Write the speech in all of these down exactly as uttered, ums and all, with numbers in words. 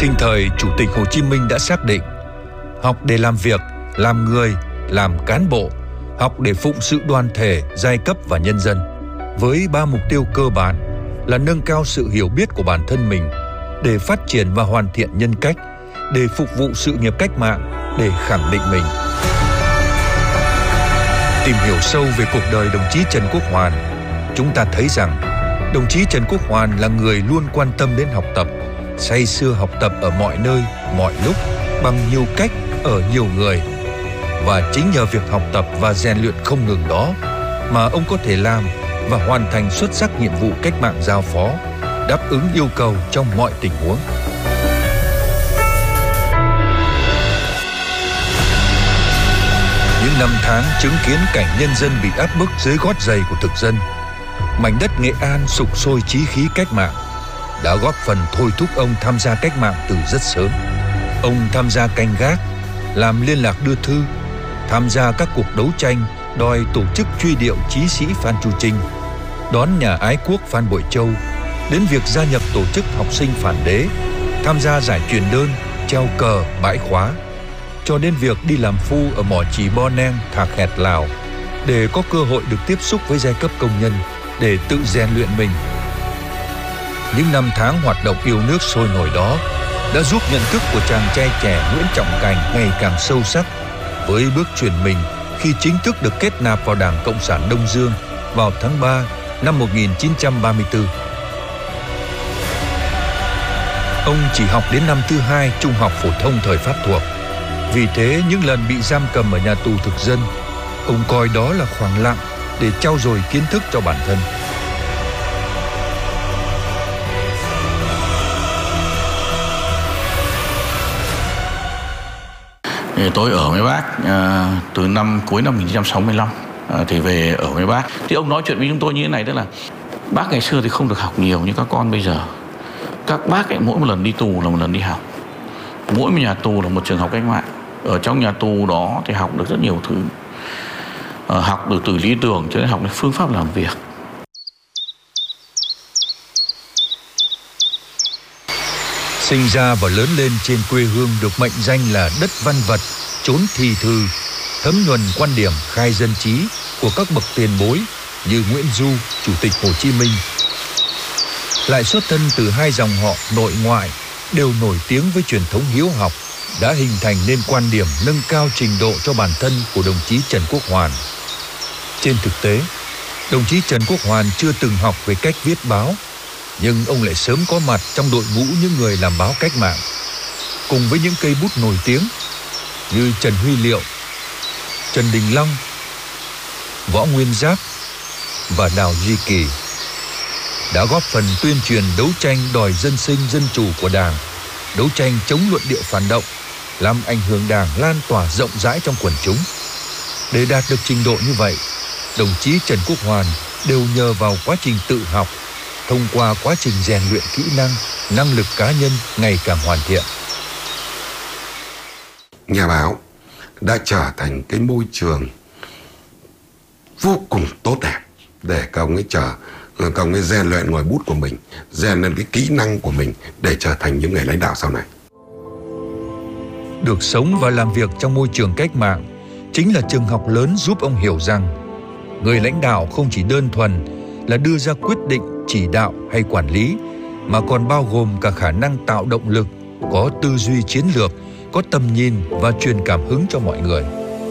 Sinh thời, Chủ tịch Hồ Chí Minh đã xác định học để làm việc, làm người, làm cán bộ, học để phụng sự đoàn thể, giai cấp và nhân dân. Với ba mục tiêu cơ bản là nâng cao sự hiểu biết của bản thân mình, để phát triển và hoàn thiện nhân cách, để phục vụ sự nghiệp cách mạng, để khẳng định mình. Tìm hiểu sâu về cuộc đời đồng chí Trần Quốc Hoàn, chúng ta thấy rằng đồng chí Trần Quốc Hoàn là người luôn quan tâm đến học tập, say sưa học tập ở mọi nơi, mọi lúc, bằng nhiều cách, ở nhiều người. Và chính nhờ việc học tập và rèn luyện không ngừng đó mà ông có thể làm và hoàn thành xuất sắc nhiệm vụ cách mạng giao phó, đáp ứng yêu cầu trong mọi tình huống. Những năm tháng chứng kiến cảnh nhân dân bị áp bức dưới gót giày của thực dân, mảnh đất Nghệ An sục sôi chí khí cách mạng, đã góp phần thôi thúc ông tham gia cách mạng từ rất sớm. Ông tham gia canh gác, làm liên lạc đưa thư, tham gia các cuộc đấu tranh đòi tổ chức truy điệu chí sĩ Phan Chu Trinh, đón nhà ái quốc Phan Bội Châu, đến việc gia nhập tổ chức học sinh phản đế, tham gia giải truyền đơn, treo cờ, bãi khóa, cho đến việc đi làm phu ở mỏ chì Bo Neng, Thạc Hẹt, Lào, để có cơ hội được tiếp xúc với giai cấp công nhân, để tự rèn luyện mình. Những năm tháng hoạt động yêu nước sôi nổi đó đã giúp nhận thức của chàng trai trẻ Nguyễn Trọng Cảnh ngày càng sâu sắc, với bước chuyển mình khi chính thức được kết nạp vào Đảng Cộng sản Đông Dương vào tháng ba năm một nghìn chín trăm ba mươi tư. Ông chỉ học đến năm thứ hai trung học phổ thông thời Pháp thuộc. Vì thế những lần bị giam cầm ở nhà tù thực dân, ông coi đó là khoảng lặng để trau dồi kiến thức cho bản thân. Tôi ở với bác à, từ năm cuối năm một nghìn chín trăm sáu mươi lăm à, thì về ở với bác. Thì ông nói chuyện với chúng tôi như thế này, tức là bác ngày xưa thì không được học nhiều như các con bây giờ. Các bác ấy mỗi một lần đi tù là một lần đi học. Mỗi một nhà tù là một trường học cách mạng. Ở trong nhà tù đó thì học được rất nhiều thứ. À, học được từ lý tưởng cho đến học đến phương pháp làm việc. Sinh ra và lớn lên trên quê hương được mệnh danh là đất văn vật, chốn thi thư, thấm nhuần quan điểm khai dân trí của các bậc tiền bối như Nguyễn Du, Chủ tịch Hồ Chí Minh. Lại xuất thân từ hai dòng họ nội ngoại đều nổi tiếng với truyền thống hiếu học, đã hình thành nên quan điểm nâng cao trình độ cho bản thân của đồng chí Trần Quốc Hoàn. Trên thực tế, đồng chí Trần Quốc Hoàn chưa từng học về cách viết báo, nhưng ông lại sớm có mặt trong đội ngũ những người làm báo cách mạng, cùng với những cây bút nổi tiếng như Trần Huy Liệu, Trần Đình Long, Võ Nguyên Giáp và Đào Duy Kỳ, đã góp phần tuyên truyền đấu tranh đòi dân sinh dân chủ của Đảng, đấu tranh chống luận điệu phản động, làm ảnh hưởng Đảng lan tỏa rộng rãi trong quần chúng. Để đạt được trình độ như vậy, đồng chí Trần Quốc Hoàn đều nhờ vào quá trình tự học, thông qua quá trình rèn luyện kỹ năng, năng lực cá nhân ngày càng hoàn thiện. Nhà báo đã trở thành cái môi trường vô cùng tốt đẹp để các ông ấy trở, các ông ấy rèn luyện ngòi bút của mình, rèn luyện cái kỹ năng của mình để trở thành những người lãnh đạo sau này. Được sống và làm việc trong môi trường cách mạng chính là trường học lớn giúp ông hiểu rằng người lãnh đạo không chỉ đơn thuần là đưa ra quyết định, chỉ đạo hay quản lý, mà còn bao gồm cả khả năng tạo động lực, có tư duy chiến lược, có tầm nhìn và truyền cảm hứng cho mọi người.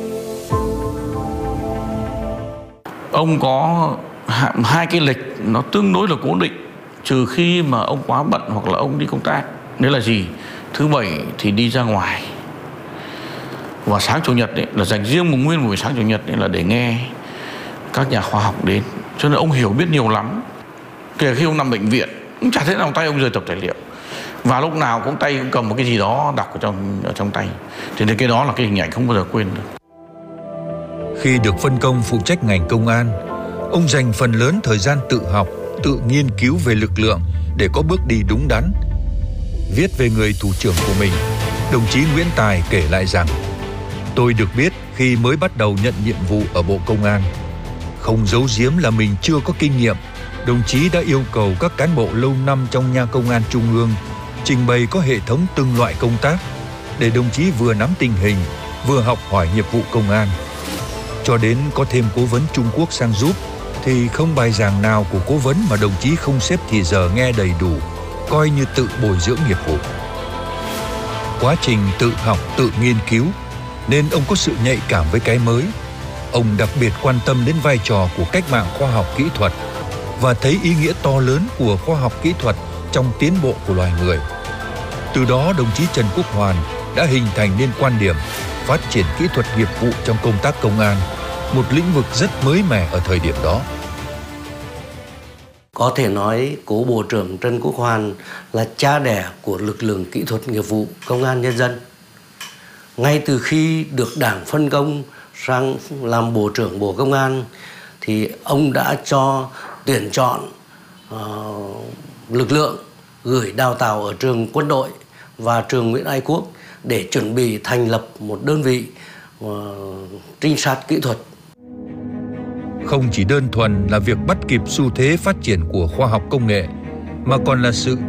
Ông có hai cái lịch nó tương đối là cố định, trừ khi mà ông quá bận hoặc là ông đi công tác. Đấy là gì? Thứ bảy thì đi ra ngoài, và sáng chủ nhật ấy, là dành riêng một nguyên buổi sáng chủ nhật ấy là để nghe các nhà khoa học đến. Cho nên ông hiểu biết nhiều lắm. Kể khi ông nằm bệnh viện, cũng chả thấy nào tay ông rời tập tài liệu, và lúc nào cũng tay cũng cầm một cái gì đó đọc ở trong ở trong tay. Thì cái đó là cái hình ảnh không bao giờ quên được. Khi được phân công phụ trách ngành công an, ông dành phần lớn thời gian tự học, tự nghiên cứu về lực lượng để có bước đi đúng đắn. Viết về người thủ trưởng của mình, đồng chí Nguyễn Tài kể lại rằng: "Tôi được biết khi mới bắt đầu nhận nhiệm vụ ở Bộ Công an, không giấu giếm là mình chưa có kinh nghiệm, đồng chí đã yêu cầu các cán bộ lâu năm trong nha công an trung ương trình bày có hệ thống từng loại công tác để đồng chí vừa nắm tình hình, vừa học hỏi nghiệp vụ công an. Cho đến có thêm cố vấn Trung Quốc sang giúp thì không bài giảng nào của cố vấn mà đồng chí không xếp thì giờ nghe đầy đủ, coi như tự bồi dưỡng nghiệp vụ. Quá trình tự học, tự nghiên cứu nên ông có sự nhạy cảm với cái mới. Ông đặc biệt quan tâm đến vai trò của cách mạng khoa học kỹ thuật và thấy ý nghĩa to lớn của khoa học kỹ thuật trong tiến bộ của loài người. Từ đó, đồng chí Trần Quốc Hoàn đã hình thành nên quan điểm phát triển kỹ thuật nghiệp vụ trong công tác công an, một lĩnh vực rất mới mẻ ở thời điểm đó. Có thể nói cố Bộ trưởng Trần Quốc Hoàn là cha đẻ của lực lượng kỹ thuật nghiệp vụ công an nhân dân. Ngay từ khi được Đảng phân công sang làm Bộ trưởng Bộ Công an thì ông đã cho tuyển chọn uh, lực lượng gửi đào tạo ở trường quân đội và trường Nguyễn Ái Quốc để chuẩn bị thành lập một đơn vị uh, trinh sát kỹ thuật. Không chỉ đơn thuần là việc bắt kịp xu thế phát triển của khoa học công nghệ, mà còn là sự